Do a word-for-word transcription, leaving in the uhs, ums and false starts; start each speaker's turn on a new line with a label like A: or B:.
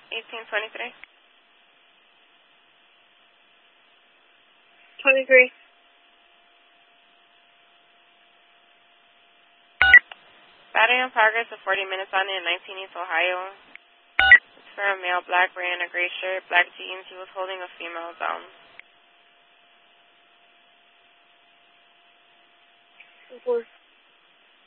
A: eighteen twenty-three.
B: twenty-three.
A: Battery in progress of forty minutes on in nineteen East Ohio. It's for a male, black, wearing a gray shirt, black jeans. He was holding a female down.
B: Four.